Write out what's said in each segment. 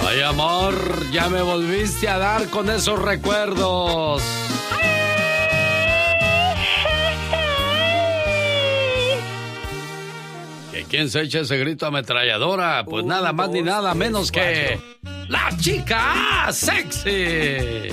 Ay, amor, ya me volviste a dar con esos recuerdos. ¿Que quién se echa ese grito ametralladora? Pues nada más ni nada menos que... ¡La chica sexy!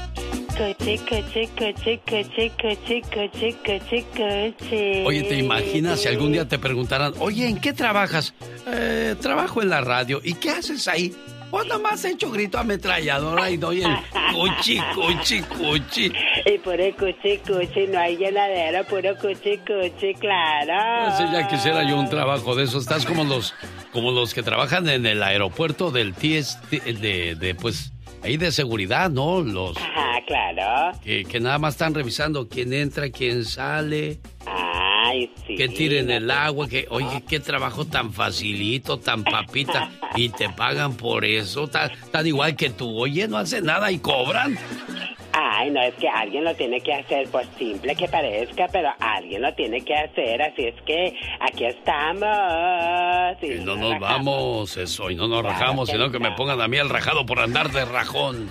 Oye, ¿te imaginas si algún día te preguntaran, oye, ¿en qué trabajas? Trabajo en la radio. ¿Y qué haces ahí? Pues nomás he hecho grito ametralladora y doy el cuchi, cuchi, cuchi. Y por el cuchi, cuchi, no hay llenadera, puro cuchi, cuchi, claro. Sí, ya quisiera yo un trabajo de eso. Estás como los que trabajan en el aeropuerto del TST, pues, ahí de seguridad, ¿no? Ajá, claro. Que nada más están revisando quién entra, quién sale. Ay, sí. Que tiren el agua, que, oye, qué trabajo tan facilito, tan papita, y te pagan por eso, tan igual que tú. Oye, no hace nada y cobran. Ay, no, es que alguien lo tiene que hacer, por simple que parezca, pero alguien lo tiene que hacer, así es que aquí estamos. Y no nos vamos, eso, y no nos rajamos, sino que me pongan a mí el rajado por andar de rajón.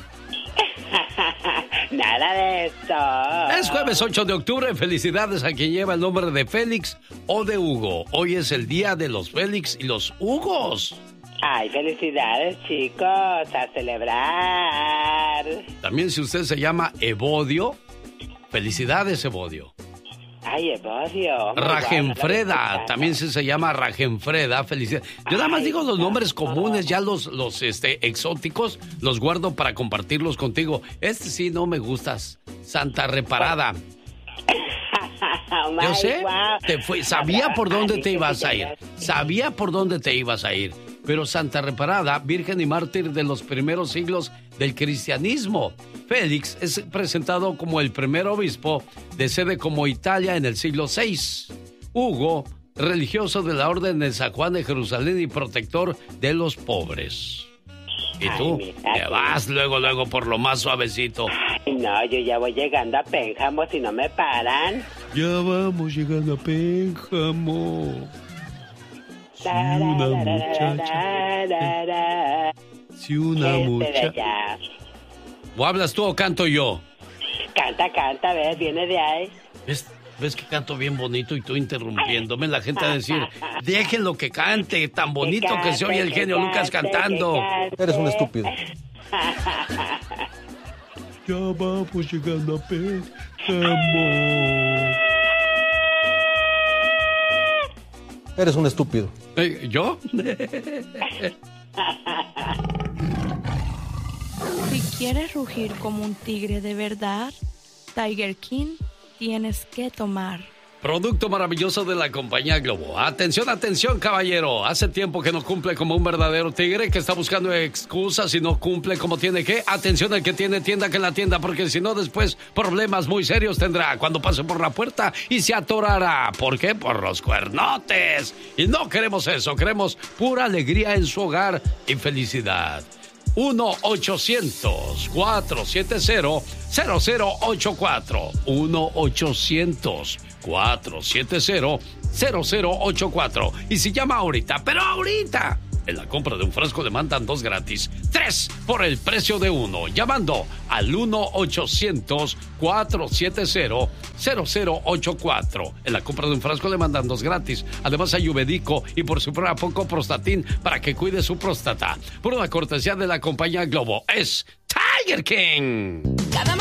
Nada de eso. Es jueves 8 de octubre, felicidades a quien lleva el nombre de Félix o de Hugo. Hoy es el día de los Félix y los Hugos. Ay, felicidades, chicos, a celebrar. También si usted se llama Evodio, felicidades, Evodio. Ay, Evodio. Rajenfreda, también si se llama Rajenfreda, felicidades. Yo nada más digo los nombres comunes, ya los exóticos, los guardo para compartirlos contigo. Este sí no me gustas, Santa Reparada. Yo sé, sabía por dónde te ibas a ir, sabía por dónde te ibas a ir. Pero Santa Reparada, virgen y mártir de los primeros siglos del cristianismo. Félix es presentado como el primer obispo de sede como Italia en el siglo VI. Hugo, religioso de la Orden de San Juan de Jerusalén y protector de los pobres. ¿Y tú? Te vas luego por lo más suavecito. Ay, no, yo ya voy llegando a Pénjamo si no me paran. Ya vamos llegando a Pénjamo. Si una muchacha... Si una muchacha... ¿O hablas tú o canto yo? Canta, ves, viene de ahí. ¿Ves que canto bien bonito y tú interrumpiéndome? La gente va a decir, déjenlo que cante, tan bonito que se oye el genio Lucas cantando. Eres un estúpido. Ya vamos llegando a Pénjamo. Eres un estúpido. ¿Yo? Si quieres rugir como un tigre de verdad, Tiger King tienes que tomar. Producto maravilloso de la compañía Globo. Atención, atención, caballero. Hace tiempo que no cumple como un verdadero tigre, que está buscando excusas y no cumple como tiene que. Atención, el que tiene tienda, que la tienda, porque si no, después problemas muy serios tendrá cuando pase por la puerta y se atorará. ¿Por qué? Por los cuernotes. Y no queremos eso, queremos pura alegría en su hogar y felicidad. 1-800-470-0084. 1-800-470-0084. Y si llama ahorita, pero ahorita, en la compra de un frasco le mandan 2 gratis. 3 por el precio de 1. Llamando al 1-800-470-0084. En la compra de un frasco le mandan 2 gratis. Además hay Ubedico y por si fuera poco Prostatin para que cuide su próstata. Por una cortesía de la compañía Globo. Es Tiger King.